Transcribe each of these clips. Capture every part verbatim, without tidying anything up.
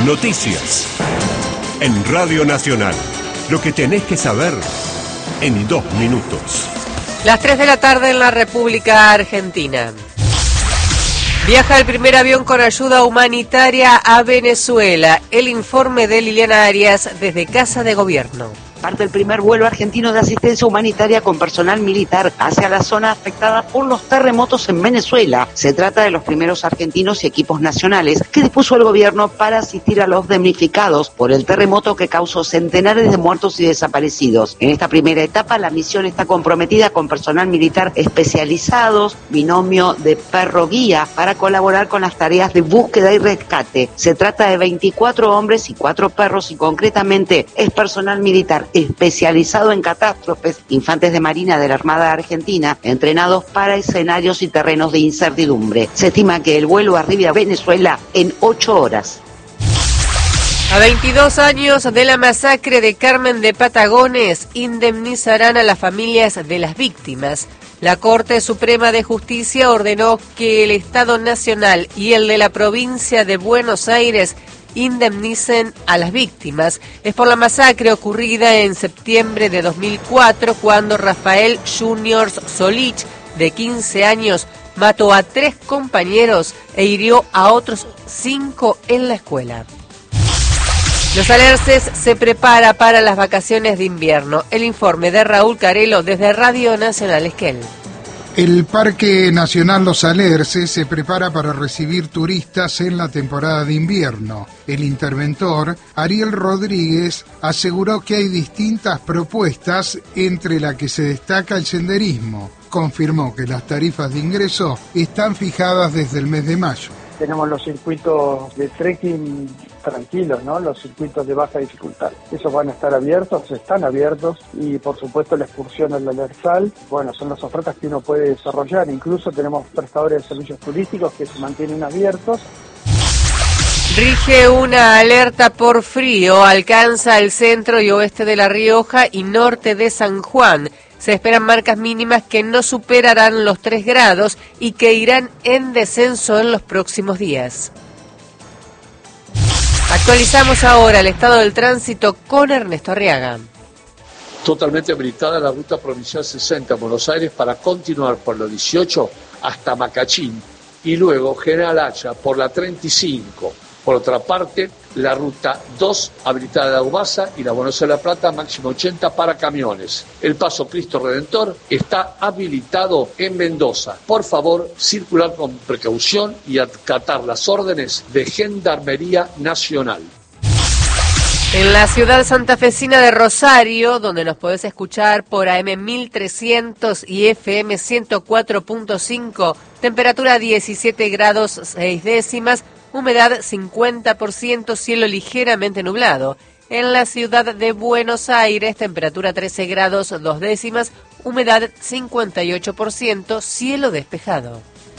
Noticias. En Radio Nacional. Lo que tenés que saber en dos minutos. Las tres de la tarde en la República Argentina. Viaja el primer avión con ayuda humanitaria a Venezuela. El informe de Liliana Arias desde Casa de Gobierno. Parte el primer vuelo argentino de asistencia humanitaria con personal militar hacia la zona afectada por los terremotos en Venezuela. Se trata de los primeros argentinos y equipos nacionales que dispuso el gobierno para asistir a los damnificados por el terremoto que causó centenares de muertos y desaparecidos. En esta primera etapa, la misión está comprometida con personal militar especializados, binomio de perro guía, para colaborar con las tareas de búsqueda y rescate. Se trata de veinticuatro hombres y cuatro perros y concretamente es personal militar especializado en catástrofes, infantes de Marina de la Armada Argentina, entrenados para escenarios y terrenos de incertidumbre. Se estima que el vuelo arribe a Venezuela en ocho horas. A veintidós años de la masacre de Carmen de Patagones, indemnizarán a las familias de las víctimas. La Corte Suprema de Justicia ordenó que el Estado Nacional y el de la provincia de Buenos Aires indemnicen a las víctimas. Es por la masacre ocurrida en septiembre de dos mil cuatro, cuando Rafael Junior Solich, de quince años, mató a tres compañeros e hirió a otros cinco en la escuela. Los Alerces se prepara para las vacaciones de invierno. El informe de Raúl Carelo desde Radio Nacional Esquel. El Parque Nacional Los Alerces se prepara para recibir turistas en la temporada de invierno. El interventor, Ariel Rodríguez, aseguró que hay distintas propuestas, entre las que se destaca el senderismo. Confirmó que las tarifas de ingreso están fijadas desde el mes de mayo. Tenemos los circuitos de trekking tranquilos, ¿no? Los circuitos de baja dificultad. Esos van a estar abiertos, están abiertos, y por supuesto la excursión al Alersal. Bueno, son las ofertas que uno puede desarrollar. Incluso tenemos prestadores de servicios turísticos que se mantienen abiertos. Rige una alerta por frío, alcanza el centro y oeste de La Rioja y norte de San Juan. Se esperan marcas mínimas que no superarán los tres grados y que irán en descenso en los próximos días. Actualizamos ahora el estado del tránsito con Ernesto Arriaga. Totalmente habilitada la ruta provincial sesenta en Buenos Aires para continuar por la dieciocho hasta Macachín y luego General Hacha por la treinta y cinco. Por otra parte, la ruta dos habilitada de Aguasa y la Buenos Aires-La Plata máximo ochenta para camiones. El paso Cristo Redentor está habilitado en Mendoza. Por favor, circular con precaución y acatar las órdenes de Gendarmería Nacional. En la ciudad santafesina de Rosario, donde nos podés escuchar por A M mil trescientos y F M ciento cuatro punto cinco, temperatura diecisiete grados seis décimas, humedad cincuenta por ciento, cielo ligeramente nublado. En la ciudad de Buenos Aires, temperatura trece grados dos décimas, humedad cincuenta y ocho por ciento, cielo despejado.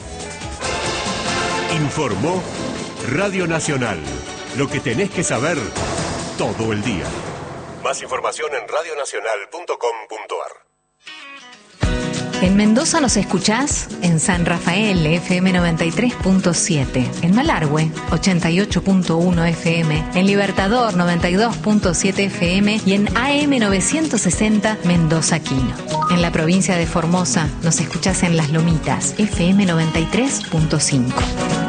Informó Radio Nacional. Lo que tenés que saber todo el día. Más información en radio nacional punto com punto a r. En Mendoza nos escuchás en San Rafael, F M noventa y tres punto siete, en Malargüe, ochenta y ocho punto uno F M, en Libertador, noventa y dos punto siete F M y en A M novecientos sesenta Mendoza Quino. En la provincia de Formosa nos escuchás en Las Lomitas, F M noventa y tres punto cinco.